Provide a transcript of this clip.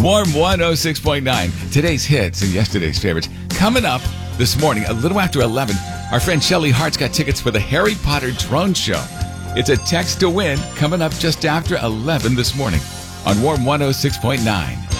Warm 106.9. Today's hits and yesterday's favorites. Coming up this morning, a little after 11, our friend Shelly Hart's got tickets for the Harry Potter Drone Show. It's a text to win coming up just after 11 this morning on Warm 106.9.